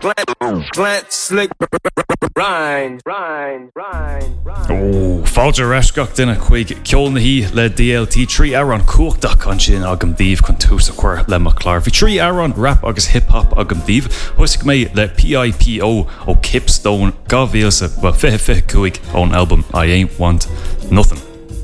Glance, slick, rind. Oh, fáilte reisgach duine chuig ceol na hí le DLT trí aran cuachtach an sin agam díomh chun tús a chuir le Maclar. Bhí trí aran rap agus hip-hop agam díomh, thosaigh mé le PIPO ó Kipstone gábhíalsa ba fiche cuaig ón album I Ain't Want Nothing.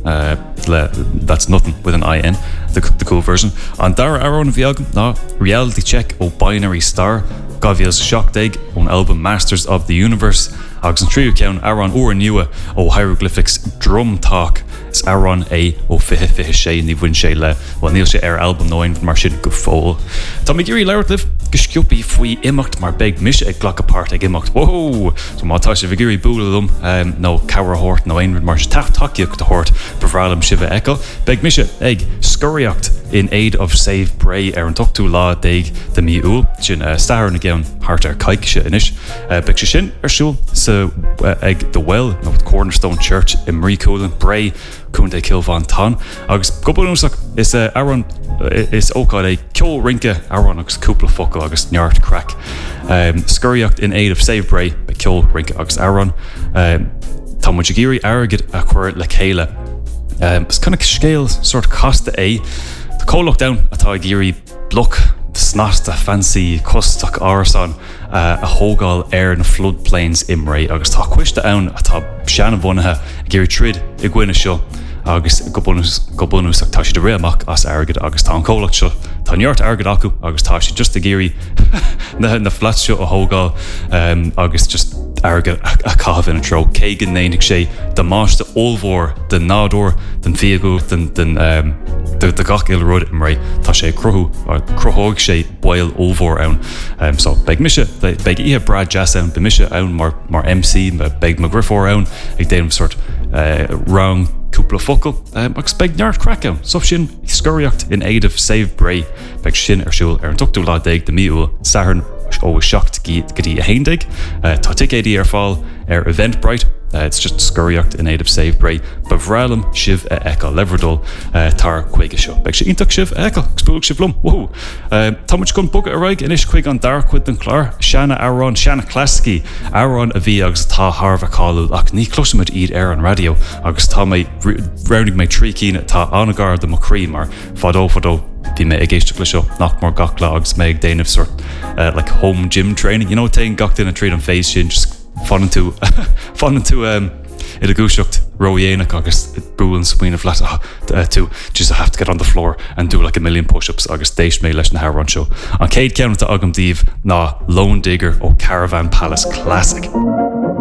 That's nothing with an IN, the cool version. And Dara Aaron Viagam, na reality check o Binary Star, Gavia's Shock Dig on album Masters of the Universe. Agus an trio count Aaron Ura Nua o Hieroglyphics Drum Talk. Is Aaron A o fiche sé ní bhain sé le well níl sé album nóin mar sin go fóil. Tá mé gurí leirtlih gosciúpi faoi imacht mar beg mis ag glacapart ag imacht. Whoa! So mátá sé bhigurí búlalum nó cawra hort nó ein mar taíocht de hort bevralam sive echo. Beg mis ag scurriocht in aid of Save Bray an tochtú lá déig de mi úl sin star na gceann hart caiic se inis. Beg se sin siúl sa ag the Well nó Cornerstone Church in Marie-Coolin Bray Kunde Kilvan Tan. Agus gobunúsach is Aaron is ócáid é ceol rinke Aaron agus cúpla focail agus neart crack. Scurriocht in aid of Save Bray be ceol rinke agus Aaron. Tá muid géirí agad a chuir le chéile. Is kind of scéal sort costa é. The cólacht down atá géirí bloch snasta fancy costach arsan a hógáil na floodplains imre agus tá cuiste ann atá seanna bunathe géirí trid I gcuine seo agus gobunús ach tá si de réamach as agad agus tá an cólacht seo tá neart agad acu agus tá si just a géirí na flat seo a hógáil agus just agad a cáh in a tro cé gan nénig sé de máiste olmhór den nádor den fiagú de gach il rud imre tá sé crothóg sé boil ómhór ann so beg mise beg ihe Brad Jazz ann be mise ann mar MC beg ma griffór ann ag déanam sort rang cúpla focail agus beg neart crack ann so sin scurriocht in aid of Save Bray beg sin siúil an tuchtú lá déig de miúil saharn ó seacht gotí a héindig tá ticédí fáil Eventbrite. It's just scurriocht in aid of Save Bray. Bavralam shiv echa leverdol tar quig seo. Beg sé intach shiv echa spúlg shiv lum. Whoa. Tá muid gon bug a raig inis quig an dar quid an clar. Shanna Aaron, Shanna Klasky. Aaron a bhí agus tá harva callú ach ní closimid iad an radio agus tá mé rounding mé trí cíine tá anagar de macrí mar fadó Bhí mé ag éisteach seo nach mar gach lags mé ag déanamh sort like home gym training. You know, taking gach in a trade on face sin just fannin tú a gúiseocht roiénach agus brúin swing flat to just have to get on the floor and do like a million push-ups agus déis mé leis na Aaron show. An céad ceannta agam díomh ná Lone Digger ó Caravan Palace Classic.